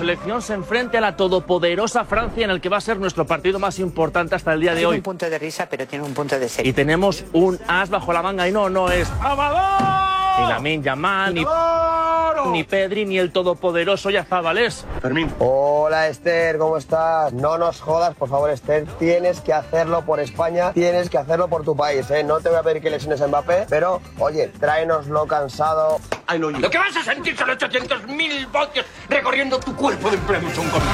selección se enfrente a la todopoderosa Francia, en el que va a ser nuestro partido más importante hasta el día de hoy. Tiene un punto de risa, pero tiene un punto de serio. Y tenemos un as bajo la manga y no es ni Lamine Yamal, ni Pedri, ni el todopoderoso Yazabalés. Fermín. Hola Esther, ¿cómo estás? No nos jodas, por favor Esther, tienes que hacerlo por España, tienes que hacerlo por tu país, ¿eh? No te voy a pedir que lesiones a Mbappé, pero oye, tráenoslo cansado. Lo que vas a sentir son 800.000 voltios recorriendo tu cuerpo de pleno.